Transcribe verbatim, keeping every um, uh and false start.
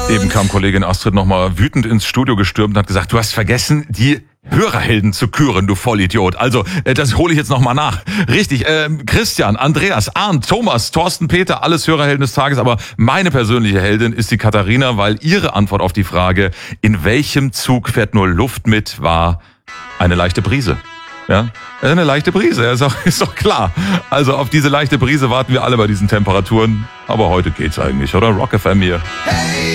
Eben kam Kollegin Astrid nochmal wütend ins Studio gestürmt und hat gesagt, du hast vergessen, die Hörerhelden zu küren, du Vollidiot. Also, das hole ich jetzt nochmal nach. Richtig, äh, Christian, Andreas, Arndt, Thomas, Thorsten, Peter, alles Hörerhelden des Tages. Aber meine persönliche Heldin ist die Katharina, weil ihre Antwort auf die Frage, in welchem Zug fährt nur Luft mit, war eine leichte Brise. Ja, eine leichte Brise, ist doch, ist doch klar. Also auf diese leichte Brise warten wir alle bei diesen Temperaturen. Aber heute geht's eigentlich, oder? Rock F M hier. Hey!